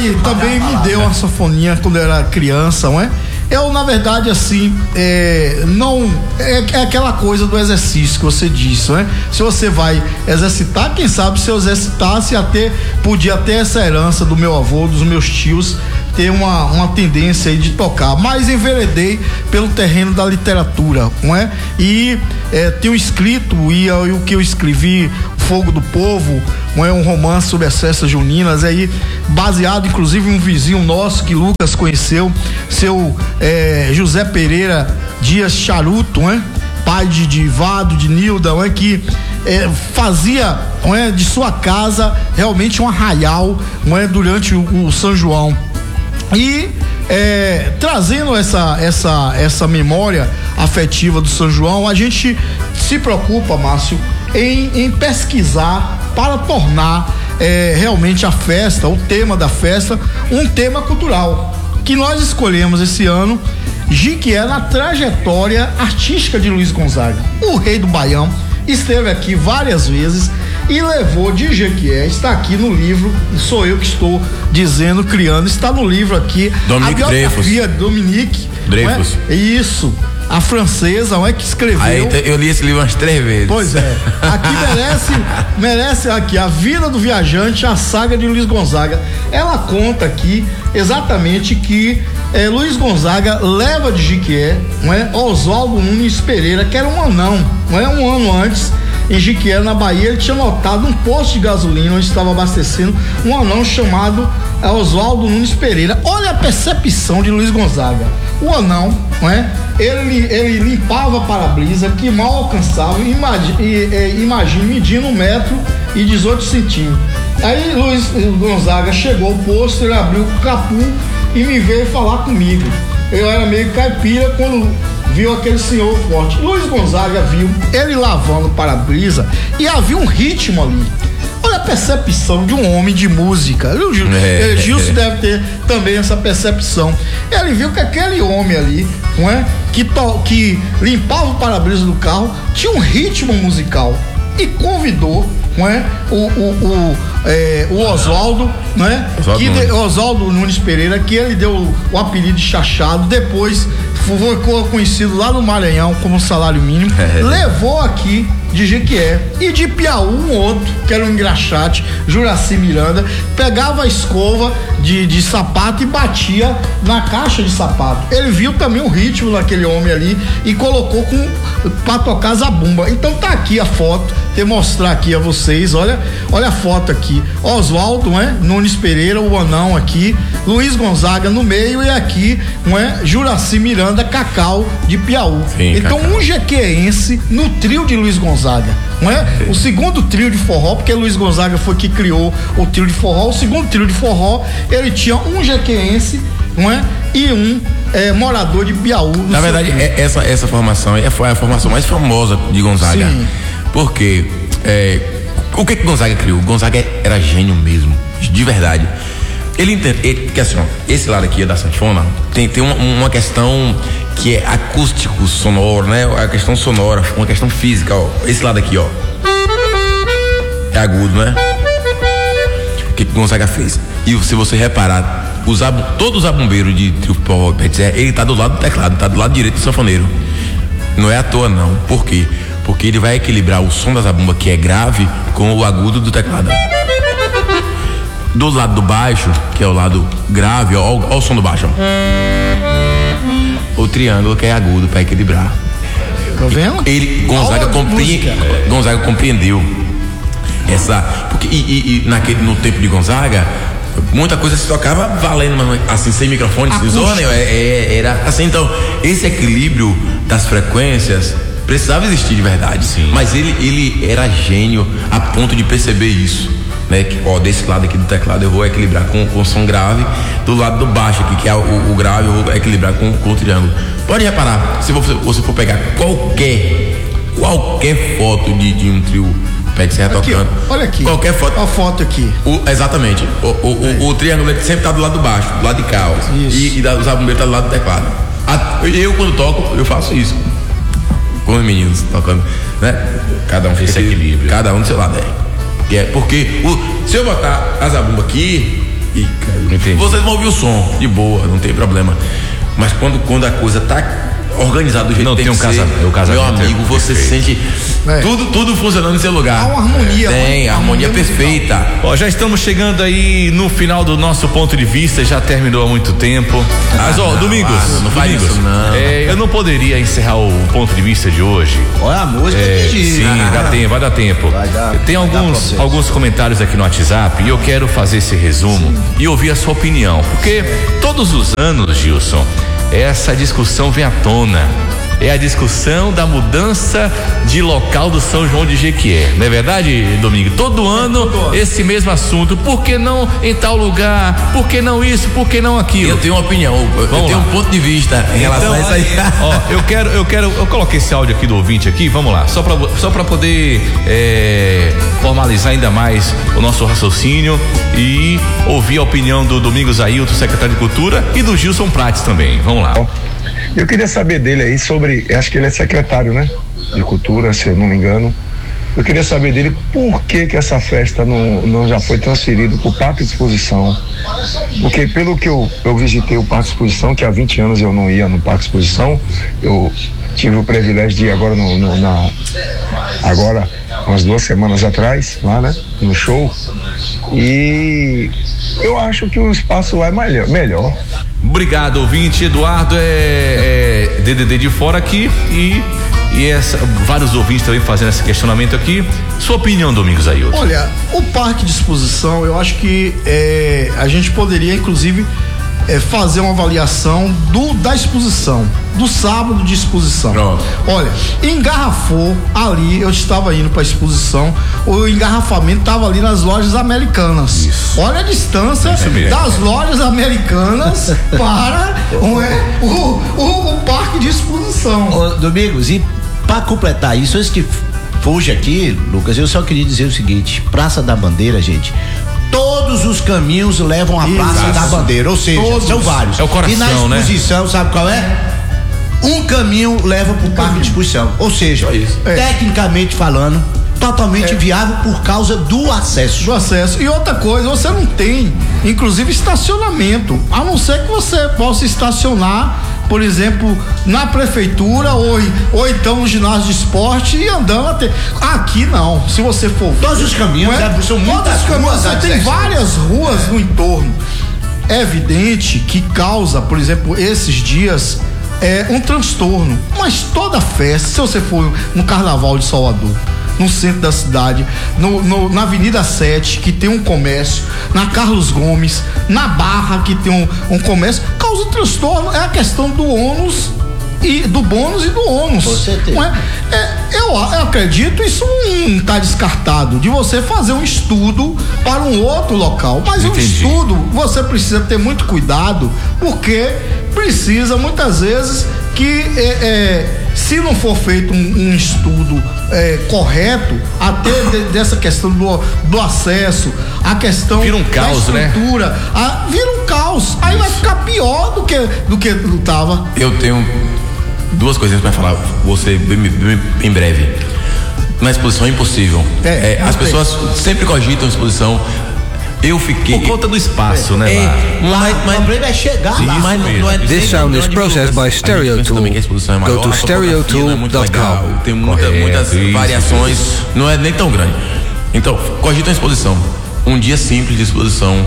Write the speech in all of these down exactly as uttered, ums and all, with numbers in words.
pai também me deu uma sanfoninha quando eu era criança, não é? Eu, na verdade, assim, é, não, é, é aquela coisa do exercício que você disse, né? Se você vai exercitar, quem sabe se eu exercitasse até, podia ter essa herança do meu avô, dos meus tios, ter uma, uma tendência aí de tocar, mas enveredei pelo terreno da literatura, não é? E é, tenho escrito, e, e o que eu escrevi, Fogo do Povo, não é? Um romance sobre as festas juninas, aí, baseado inclusive em um vizinho nosso que Lucas conheceu, seu é, José Pereira Dias Charuto, não é? Pai de, de Vado, de Nilda, não é? Que é, fazia, não é? De sua casa realmente um arraial, não é? Durante o, o São João. E é, trazendo essa, essa, essa memória afetiva do São João, a gente se preocupa, Márcio, em, em pesquisar para tornar é, realmente a festa, o tema da festa, um tema cultural, que nós escolhemos esse ano, Jequié na trajetória artística de Luiz Gonzaga. O rei do Baião esteve aqui várias vezes e levou de Jequié, está aqui no livro, sou eu que estou dizendo, criando, está no livro aqui, Dominique a biografia Dreyfus. Dominique Dreyfus. É? Isso, a francesa, não é, que escreveu. Aí, eu li esse livro umas três vezes. Pois é, aqui merece, merece aqui, a vida do viajante, a saga de Luiz Gonzaga. Ela conta aqui exatamente que é, Luiz Gonzaga leva de Jequié, não é, Oswaldo Nunes Pereira, que era um anão, não é, um ano antes, em Jequié, na Bahia, ele tinha notado um posto de gasolina onde estava abastecendo um anão chamado Oswaldo Nunes Pereira. Olha a percepção de Luiz Gonzaga. O anão, não é? Ele, ele limpava para-brisa que mal alcançava, imagine, imagine medindo um metro e dezoito centímetros. Aí Luiz Gonzaga chegou ao posto, ele abriu o capô e me veio falar comigo. Eu era meio caipira quando viu aquele senhor forte. Luiz Gonzaga viu ele lavando para-brisa e havia um ritmo ali. Olha a percepção de um homem de música. O Gil, é, Gilson é. deve ter também essa percepção. Ele viu que aquele homem ali, não é? Que, to, que limpava o para-brisa do carro, tinha um ritmo musical e convidou, não é? O, o, o, é, o Oswaldo, não é? Oswaldo que de, Oswaldo Nunes Pereira, que ele deu o, o apelido de Chachado, depois ficou conhecido lá no Maranhão como salário mínimo, é. levou aqui de Jequié e de Piauí um outro, que era um engraxate, Juraci Miranda, pegava a escova de, de sapato e batia na caixa de sapato. Ele viu também o ritmo daquele homem ali e colocou com, pra tocar zabumba. Então tá aqui a foto, vou mostrar aqui a vocês, olha, olha a foto aqui, Oswaldo, não é? Nunes Pereira, o anão aqui, Luiz Gonzaga no meio e aqui, não é? Juraci Miranda, Cacau de Piauí. Sim, então Cacau. Um jequiéense no trio de Luiz Gonzaga, não é? O segundo trio de forró, porque Luiz Gonzaga foi que criou o trio de forró. O segundo trio de forró, ele tinha um jequiéense, não é? E um é, morador de Piauí. Na verdade, é, essa, essa formação foi a formação mais famosa de Gonzaga. Sim. Porque é, o que que Gonzaga criou? Gonzaga era gênio mesmo, de verdade. Ele entende, ele, que assim, ó, esse lado aqui da sanfona tem, tem uma, uma questão que é acústico, sonoro, né? A questão sonora, uma questão física, ó. Esse lado aqui, ó, é agudo, né? O que que Gonzaga fez? E se você reparar, os, todos os abumbeiros de trio forró, ele tá do lado do teclado, tá do lado direito do sanfoneiro. Não é à toa, não. Por quê? Porque ele vai equilibrar o som da zabumba, que é grave, com o agudo do teclado. Do lado do baixo, que é o lado grave, ó, ó, ó o som do baixo, ó. O triângulo, que é agudo, para equilibrar. Tá vendo? Ele, Gonzaga, compre... Gonzaga compreendeu essa, porque e, e, e naquele, no tempo de Gonzaga, muita coisa se tocava valendo, mas assim, sem microfone, sem zona, é, é, era assim. Então, esse equilíbrio das frequências precisava existir de verdade. Sim. Mas ele, ele era gênio a ponto de perceber isso, né? Que, ó, desse lado aqui do teclado eu vou equilibrar com, com o som grave, do lado do baixo aqui, que é o, o grave, eu vou equilibrar com, com o triângulo. Pode reparar, se você, você for pegar qualquer qualquer foto de, de um trio pé de serra aqui, tocando, olha aqui, qualquer foto, a foto aqui, o, exatamente, o, o, é. o, o triângulo sempre tá do lado do baixo, do lado de cá, ó, e, e da, os abumbeiros tá do lado do teclado. A, eu quando toco, eu faço isso com os meninos tocando, né? Cada um fica esse equilíbrio, cada um do seu lado, é. É porque o, se eu botar a zabumba aqui Entendi. Vocês vão ouvir o som de boa, não tem problema. Mas quando, quando a coisa tá organizado do jeito não que tem, tem um que ser, casamento, meu amigo, é você sente é. tudo, tudo funcionando em seu lugar. Há uma harmonia. Tem, uma, harmonia, harmonia perfeita. Ó, já estamos chegando aí no final do nosso ponto de vista, já terminou há muito tempo. Mas, ó, ah, Domingos, não, não Domingos, isso, não. É, eu não poderia encerrar o ponto de vista de hoje. Olha a música é, que Sim, ah, dá tempo, vai dar tempo. Vai dar, Tem vai alguns, dar alguns comentários aqui no WhatsApp e eu quero fazer esse resumo sim. e ouvir a sua opinião. Porque todos os anos, Gilson, essa discussão vem à tona. É a discussão da mudança de local do São João de Jequié, não é verdade, Domingo? Todo ano, todo ano esse mesmo assunto. Por que não em tal lugar? Por que não isso? Por que não aquilo? Eu tenho uma opinião, eu vamos tenho lá. um ponto de vista em relação então, a isso aí. Ó, eu quero, eu quero, eu coloquei esse áudio aqui do ouvinte aqui, vamos lá, só pra, só pra poder é, formalizar ainda mais o nosso raciocínio e ouvir a opinião do Domingos Ailton, secretário de Cultura, e do Gilson Prates também. Vamos lá. Eu queria saber dele aí sobre, acho que ele é secretário, né? De Cultura, se eu não me engano. Eu queria saber dele por que que essa festa não, não já foi transferida para o Parque de Exposição. Porque pelo que eu, eu visitei o Parque de Exposição, que há vinte anos eu não ia no Parque de Exposição, eu tive o privilégio de ir agora no, no, na, agora, umas duas semanas atrás, lá, né? No show. E eu acho que o espaço lá é melhor. melhor. Obrigado, ouvinte. Eduardo é, é D D D de fora aqui e, e essa, vários ouvintes também fazendo esse questionamento aqui. Sua opinião, Domingos Ailton? Olha, o Parque de Exposição, eu acho que é, a gente poderia, inclusive, é, fazer uma avaliação do, da exposição, do sábado de exposição. Pronto. Olha, engarrafou ali, eu estava indo para a exposição, o engarrafamento estava ali nas lojas americanas. Isso. Olha a distância das lojas americanas para o, o, o, o Parque de Exposição. Ô, Domingos, e para completar isso, antes que fuja aqui, Lucas, eu só queria dizer o seguinte: Praça da Bandeira, gente, todos os caminhos levam à Praça Isso. da Bandeira, ou seja, todos. são vários. É o coração, e na exposição, né? Sabe qual é? Um caminho leva para o Parque de Exposição, ou seja, é. tecnicamente falando, totalmente é. viável por causa do acesso. Do acesso. E outra coisa, você não tem, inclusive, estacionamento, a não ser que você possa estacionar, por exemplo, na prefeitura ou, ou então no ginásio de esporte e andando até. Aqui não, se você for. Todos os caminhos, é, é, são muitas todos os caminhos, ruas, você tem acesso. várias ruas no entorno. É evidente que causa, por exemplo, esses dias é um transtorno, mas toda festa, se você for no Carnaval de Salvador, no centro da cidade, no, no, na Avenida sete, que tem um comércio, na Carlos Gomes, na Barra, que tem um, um comércio, causa transtorno. É a questão do ônus e do bônus e do ônus. Com certeza. Não é? É, eu, eu acredito, isso não está descartado, de você fazer um estudo para um outro local. Mas o um estudo, você precisa ter muito cuidado, porque precisa muitas vezes que é, é, se não for feito um, um estudo é, correto, até de, dessa questão do, do acesso, a questão vira um caos, da estrutura, né? a, vira um caos. Aí vai ficar pior do que do que estava. Eu tenho duas coisinhas para falar, você bem, bem, em breve. Na exposição é impossível. É, é, as pessoas sempre cogitam exposição. Eu fiquei. Por conta do espaço, é, né? É, lá, mas, mas, o problema é chegar sim, lá. Mas não, não é, This sound is processed by Stereo Tool. Go to stereo tool dot com. Tem muita, Correto, muitas isso, variações, isso. não é nem tão grande. Então, cogita a exposição. Um dia simples de exposição.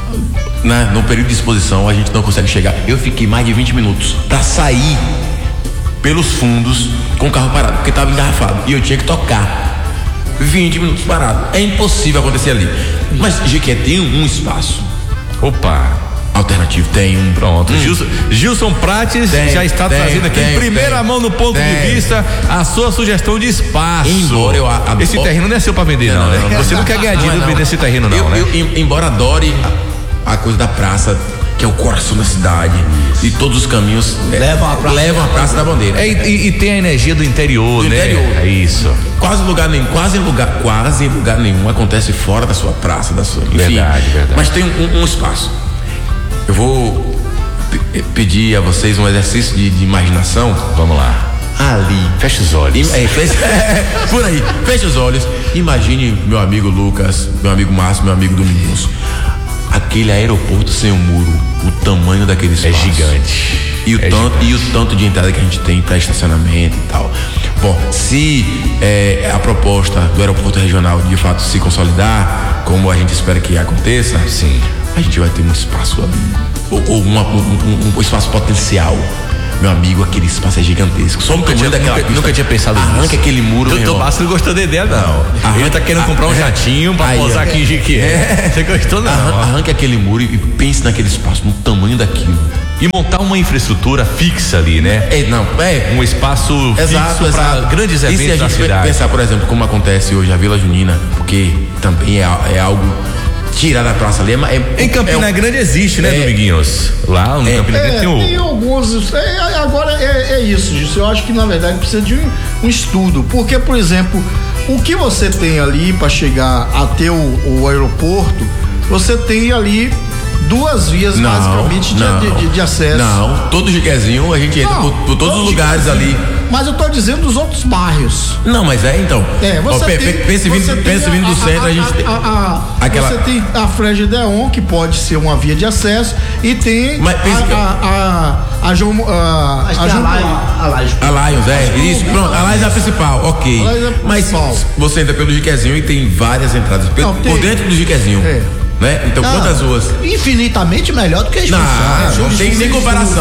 Né? No período de exposição, a gente não consegue chegar. Eu fiquei mais de vinte minutos para sair pelos fundos com o carro parado, porque estava engarrafado. E eu tinha que tocar. vinte minutos parado. É impossível acontecer ali. Mas Jequié tem um espaço. Opa! Alternativo, tem um. Pronto. Hum. Gilson, Gilson Prates tem, já está tem, trazendo aqui tem, em primeira tem, mão no ponto tem. de vista a sua sugestão de espaço. Embora eu, a, a, esse terreno não é seu para vender, não, não, né? Não, Você não quer ganhar dinheiro vendendo esse terreno, não, eu, né? Eu, embora adore a, a coisa da praça, que é o coração da cidade, e todos os caminhos levam a praça, levam a praça da Bandeira. É, e, e tem a energia do interior, do né? Interior. É isso. Quase lugar nenhum, quase lugar, quase lugar nenhum acontece fora da sua praça, da sua. Enfim, verdade, verdade. Mas tem um, um espaço. Eu vou p- pedir a vocês um exercício de, de imaginação. Vamos lá. Ali. Fecha os olhos. É, fecha, é, por aí. Fecha os olhos. Imagine meu amigo Lucas, meu amigo Márcio, meu amigo Domingos. aquele aeroporto sem o muro, o tamanho daquele espaço. É gigante. E o, é tanto, gigante. e o tanto de entrada que a gente tem para estacionamento e tal. Bom, se é, a proposta do aeroporto regional de fato se consolidar, como a gente espera que aconteça, sim, a gente vai ter um espaço ali, ou, ou uma, um, um, um espaço potencial. Meu amigo, aquele espaço é gigantesco. Só nunca, tinha, nunca, nunca tinha pensado nisso. Arranca aquele muro. Doutor Basso não gostou da ideia, não. Arranca, Ele tá querendo a, comprar um jatinho pra aí, pousar é, aqui em Jequié. Você gostou, não? Arranca, arranca aquele muro e, e pense naquele espaço, no tamanho daquilo. E montar uma infraestrutura fixa ali, né? É, não, é. Um espaço exato, fixo para grandes eventos e se a da gente cidade. Pensar, por exemplo, como acontece hoje a Vila Junina, porque também é, é algo tirar da praça ali. É, é, em Campina é, Grande existe, né, é, Dominguinhos? Lá no é, Campina Grande é, tem o... tem alguns. É, agora é, é isso, Gilson. Eu acho que na verdade precisa de um, um estudo. Porque, por exemplo, o que você tem ali para chegar até o, o aeroporto, você tem ali duas vias não, basicamente não, de, de, de acesso. Não, todo Jequiézinho a gente entra não, por, por todos os lugares ali. Mas eu tô dizendo dos outros bairros. Não, mas é então. É, você ó, tem, pense vindo, pense vindo do centro, a, a gente tem. A, a, a, aquela... Você tem a Fregedeon, que pode ser uma via de acesso, e tem mas, pense a, a, a, a, João, a, a, a, Lions. A Lions, é. Isso, pronto. A Lions é a principal, ok. A é a principal. Mas você entra pelo Jequiézinho e tem várias entradas. Não, por tem... dentro do Jequiézinho. É. Né? Então, não, quantas ruas? Infinitamente melhor do que as Não, não, não tem nem comparação.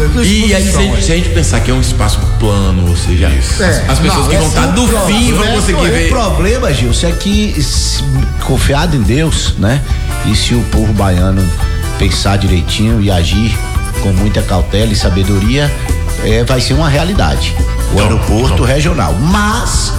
E aí, se a, gente, se a gente pensar que é um espaço plano, ou seja, é, as, as pessoas não, que vão estar do fim vão conseguir ver. O problema, Gilson, é que se, confiado em Deus, né? E se o povo baiano pensar direitinho e agir com muita cautela e sabedoria, é, vai ser uma realidade. O não, aeroporto não. regional. Mas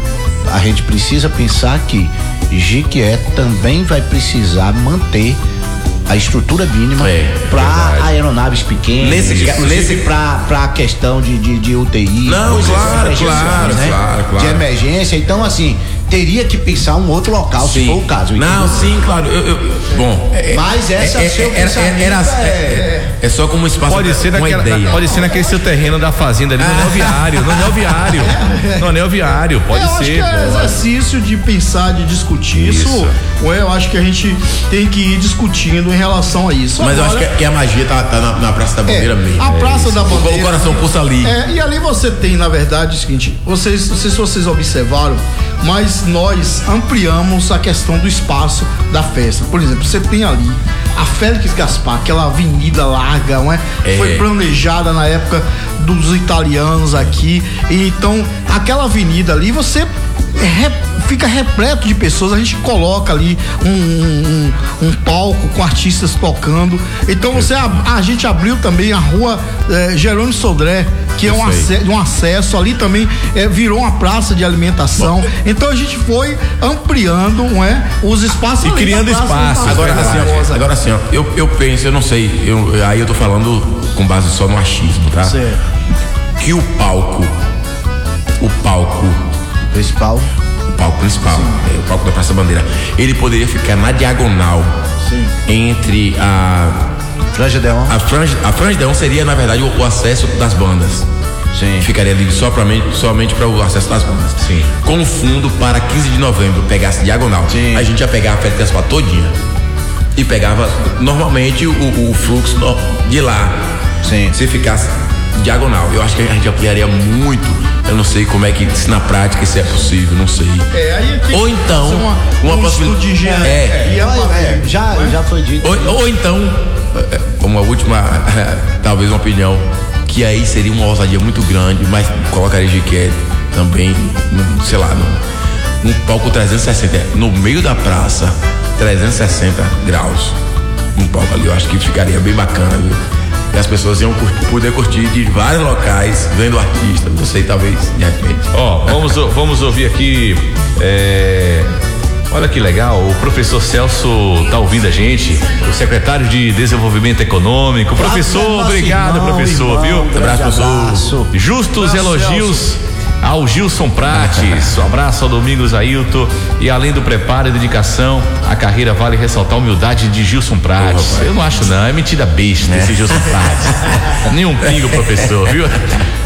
a gente precisa pensar que Jequié também vai precisar manter a estrutura mínima é, para aeronaves pequenas, nesse, nesse para a questão de, de, de U T I, não, claro, claro, né? claro, claro, de emergência. Então, assim, teria que pensar um outro local, sim. se for o caso. Não, sim, claro. Eu, eu, bom, mas essa é, é, seu era, era, é, é, é só como um espaço. Pode ser uma naquela, ideia. Pode ser naquele seu terreno da fazenda ali no anel viário, no anel viário, no anel viário, pode eu ser. Acho que é exercício de pensar, de discutir isso. isso. Ou eu acho que a gente tem que ir discutindo em relação a isso. Mas agora, eu acho que, que a magia tá, tá na, na Praça da Bandeira é, mesmo. A Praça é da Bandeira. O coração pulsa ali. É, e ali você tem, na verdade, o seguinte: vocês, não sei se vocês observaram, mas nós ampliamos a questão do espaço da festa. Por exemplo, você tem ali a Félix Gaspar, aquela avenida larga, não é? É. Foi planejada na época dos italianos aqui. E então, aquela avenida ali, você é, fica repleto de pessoas. A gente coloca ali um, um, um palco com artistas tocando. Então, você a, a gente abriu também a rua é, Jerônimo Sodré, que é um, ace, um acesso ali também, é, virou uma praça de alimentação. Bom, então a gente foi ampliando, não é, os espaços e criando espaço. Agora assim, ó, agora assim, ó, eu, eu penso, eu não sei, eu, aí eu tô falando com base só no achismo, tá? Certo. Que o palco, o palco principal, o palco principal, é, o palco da Praça Bandeira, ele poderia ficar na diagonal. Sim. Entre a Frangedeon. A Frange, a Frangedeon seria, na verdade, o, o acesso das bandas. Sim. Ficaria livre só pra, somente para o acesso das bandas. Sim. Com o fundo para quinze de novembro, pegasse diagonal. Sim. A gente ia pegar a Félix Gaspar todinha. E pegava normalmente o, o fluxo de lá. Sim. Se ficasse diagonal. Eu acho que a gente ampliaria muito. Eu não sei como é que, se na prática isso é possível, não sei. É, aí tem ou então, uma, uma um possibilidade. É, é, é, é, já, já foi dito. Ou, ou então, uma última, talvez uma opinião, que aí seria uma ousadia muito grande, mas colocaria Jequié também, sei lá, num, um palco trezentos e sessenta, no meio da praça, trezentos e sessenta graus. Um palco ali, eu acho que ficaria bem bacana, viu? E as pessoas iam curtir, poder curtir de vários locais, vendo o artista, não sei, talvez, de repente. Ó, oh, vamos, vamos ouvir aqui, é... olha que legal, o professor Celso tá ouvindo a gente, o secretário de Desenvolvimento Econômico. Professor, obrigado, irmão, professor, irmão, viu? Abraço, professor. Justos abraço, elogios Celso. Ao Gilson Prates, um abraço ao Domingos Ailton. E além do preparo e dedicação, a carreira vale ressaltar a humildade de Gilson Prates. Oh, eu não acho não, é metida besta é. esse Gilson Prates. Nem um pingo, professor, viu?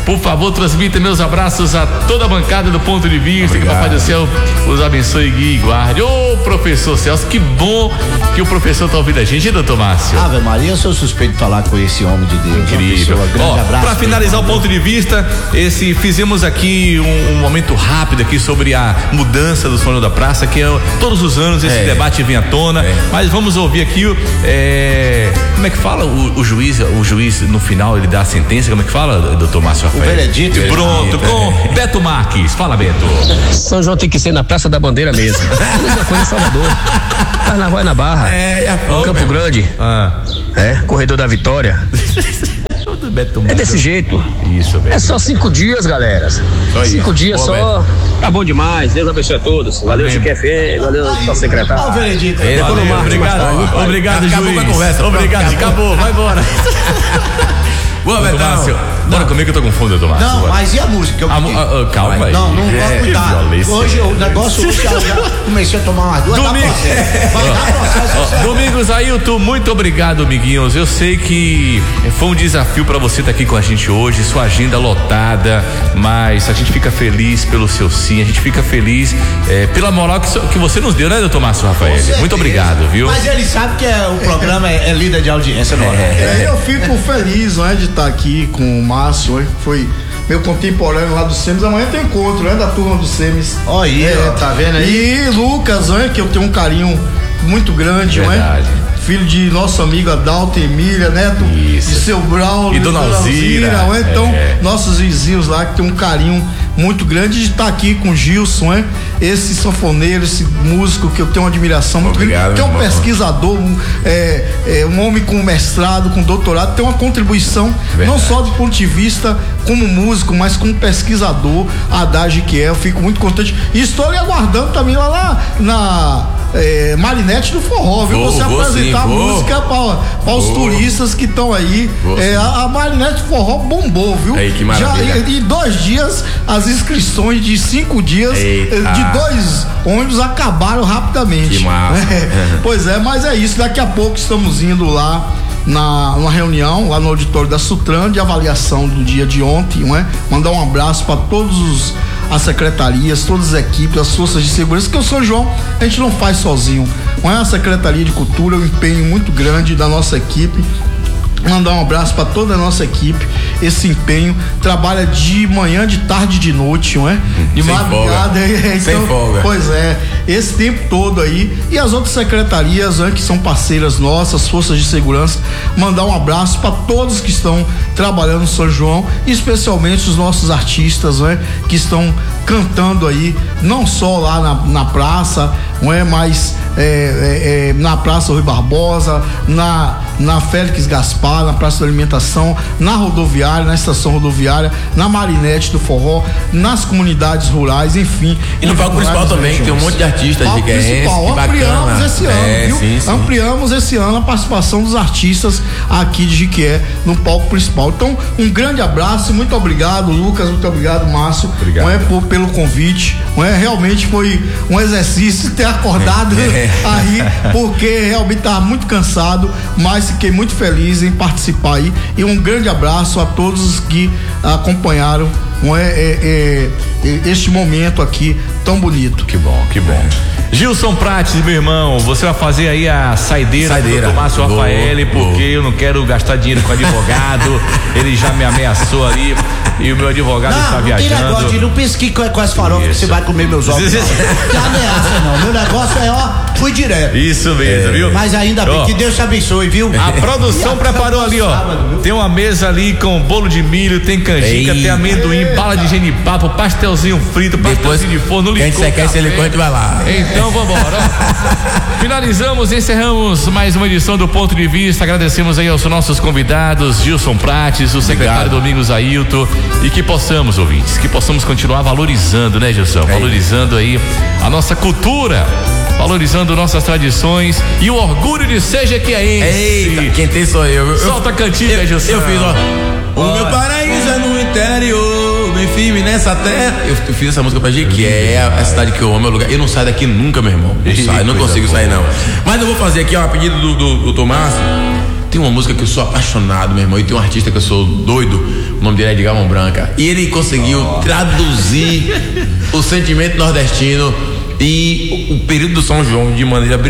Por favor, transmita meus abraços a toda a bancada do Ponto de Vista. Obrigado. Que o Papai do Céu os abençoe, guie e guarde. Ô, professor Celso, que bom que o professor tá ouvindo a gente, hein, doutor Márcio? Ave Maria, eu sou suspeito de falar com esse homem de Deus. Incrível. Pessoa, grande Ó, abraço. pra finalizar o Ponto de Vista, esse, fizemos aqui um, um momento rápido aqui sobre a mudança do Sonho da Praça, que é, todos os anos esse é. debate vem à tona, é. mas vamos ouvir aqui o, é, como é que fala o, o juiz, o juiz no final ele dá a sentença, como é que fala, doutor Márcio Rafael? O veredito. Pronto, com é. Beto Marques. Fala, Beto. São João tem que ser na Praça da Bandeira mesmo. Mesma coisa em Salvador. Carnaval é na Barra. É, é a Campo mesmo. Grande. Ah. É, Corredor da Vitória. É desse jeito. Isso, velho. É só cinco dias, galera. Só cinco isso. dias Pô, só. Velho. Tá bom demais. Deus abençoe a todos. Valeu, G Q F M. Valeu, só secretário. Ó, o veredito. É, valeu, valeu, obrigado. Obrigado, acabou juiz. A conversa. Obrigado. Acabou. Vai embora. Boa, Beto Márcio. Bora comigo que eu tô com fome, doutor Márcio. Não, bora. Mas e a música? Eu a, a, a, calma aí. Não, não posso é, cuidar. Hoje o negócio, hoje eu já comecei a tomar umas duas. Domingo... Vai dar processo. Domingos Ailton, muito obrigado, amiguinhos. Eu sei que foi um desafio pra você estar aqui com a gente hoje, sua agenda lotada, mas a gente fica feliz pelo seu sim, a gente fica feliz é, pela moral que, que você nos deu, né, doutor Márcio Rafael? Muito obrigado, viu? Mas ele sabe que é, o programa é, é líder de audiência, não é? é? Eu fico feliz, não é, de estar aqui com o Márcio, hoje foi meu contemporâneo lá do SEMES. Amanhã tem encontro, né, da turma do SEMES. Ó aí, é, ó, tá vendo aí? E Lucas, né, que eu tenho um carinho muito grande, não é? Filho de nosso amigo Adalto e Emília, neto Isso. de seu Braulio e Dona Alzira, não é? Então, é. nossos vizinhos lá que tem um carinho muito grande de estar aqui com o Gilson, é? Esse sanfoneiro, esse músico que eu tenho uma admiração muito grande, que é um irmão. pesquisador, um, é, é, um homem com mestrado, com doutorado, tem uma contribuição Verdade. não só do ponto de vista como músico, mas como pesquisador, Haddad que é, eu fico muito contente e estou lhe aguardando também lá, lá na É, Marinette do Forró, viu? Vou, Você vou, apresentar sim, a música para os turistas que estão aí. É, a, a Marinette do Forró bombou, viu? Ei, que maravilha. Já, em dois dias, as inscrições de cinco dias Eita. de dois ônibus acabaram rapidamente. Que massa. É, pois é, mas é isso. Daqui a pouco estamos indo lá na uma reunião lá no auditório da Sutran de avaliação do dia de ontem, não é? Mandar um abraço para todos os as secretarias, todas as equipes, as forças de segurança, que o São João a gente não faz sozinho. Não é a Secretaria de Cultura, um empenho muito grande da nossa equipe. Mandar um abraço para toda a nossa equipe. Esse empenho trabalha de manhã, de tarde, de noite, não é? De Sem madrugada, é, então, Sem folga. Pois é, esse tempo todo aí. E as outras secretarias, né, que são parceiras nossas, forças de segurança, mandar um abraço para todos que estão trabalhando no São João, especialmente os nossos artistas, né, que estão cantando aí, não só lá na, na praça, não é, mas é, é, é, na Praça Rui Barbosa, na na Félix Gaspar, na Praça da Alimentação, na rodoviária, na estação rodoviária, na Marinette do Forró, nas comunidades rurais, enfim. E no palco principal também, que tem um monte de artistas palco de principal, ampliamos esse ano, é, viu? Sim, sim. Ampliamos esse ano a participação dos artistas aqui de Jiquié no palco principal. Então, um grande abraço, muito obrigado, Lucas, muito obrigado, Márcio. Obrigado. Não é por, pelo convite, não é? Realmente foi um exercício ter acordado é. aí, porque realmente estava muito cansado, mas fiquei muito feliz em participar aí e um grande abraço a todos que acompanharam não é, é, é, este momento aqui tão bonito. Que bom, que bom. Gilson Prates, meu irmão, você vai fazer aí a saideira, saideira. do Márcio Rafael, porque vou. eu não quero gastar dinheiro com advogado, ele já me ameaçou ali e o meu advogado não, está não viajando. Não, negócio de não pesquise com, com as farofas que você vai comer meus ovos. Não ameaça não, meu negócio é ó, fui direto. Isso mesmo, é. viu? Mas ainda bem ó, que Deus te abençoe, viu? A produção preparou ali, ó, sábado, tem uma mesa ali com bolo de milho, tem canjica, Ei. tem amendoim, Eita. bala de genipapo, pastelzinho frito, pastelzinho de forno, licor. Quem você quer, se ele corre, vai lá. Então vambora. Finalizamos, encerramos mais uma edição do Ponto de Vista. Agradecemos aí aos nossos convidados, Gilson Prates, o secretário Obrigado. Domingos Ailton, e que possamos, ouvintes, que possamos continuar valorizando, né, Gilson? É valorizando aí a nossa cultura, valorizando nossas tradições e o orgulho de ser jequiaense. Eita, quem tem sou eu. Solta a cantiga, Gilson. Eu fiz, ó. O meu paraíso é no interior, bem firme nessa terra. Eu, eu fiz essa música pra Jequié, é a, a cidade que eu amo, é o lugar. Eu não saio daqui nunca, meu irmão. Não saio, não consigo sair, não. Mas eu vou fazer aqui, ó, a pedido do, do, do Tomás. Tem uma música que eu sou apaixonado, meu irmão, e tem um artista que eu sou doido, o nome dele é Edgar Mão Branca. E ele conseguiu oh. traduzir o sentimento nordestino e o período do São João de maneira brilhante.